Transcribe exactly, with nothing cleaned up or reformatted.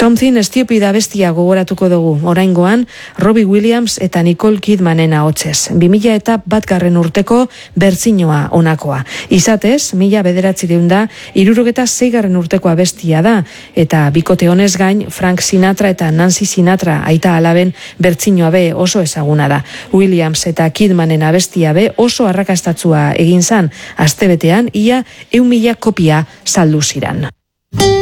Something Stupid abestia gogoratuko dugu, oraingoan Robbie Williams eta Nicole Kidmanen ahotsez. bi mila eta batgarren urteko bertsinoa onakoa. Izatez, mila bederatziehun da hirurogeta seigarren urteko abestia da, eta bikote honez gain Frank Sinatra eta Nancy Sinatra aita alaben bertsinoa be oso ezaguna da. Williams eta Kidmanen abestia be oso arrakastatsua egin zan, astebetean ia ehun mila kopia saldu ziran.